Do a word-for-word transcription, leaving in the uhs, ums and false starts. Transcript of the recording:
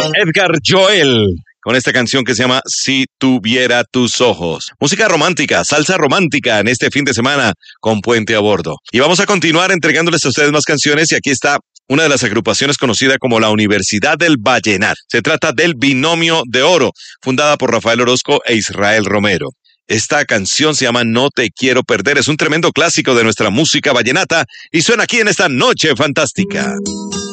Edgar Joel, con esta canción que se llama Si tuviera tus ojos. Música romántica, salsa romántica en este fin de semana con Puente a Bordo. Y vamos a continuar entregándoles a ustedes más canciones, y aquí está una de las agrupaciones conocida como la Universidad del Vallenar. Se trata del Binomio de Oro, fundada por Rafael Orozco e Israel Romero. Esta canción se llama No te quiero perder, es un tremendo clásico de nuestra música vallenata y suena aquí en esta noche fantástica.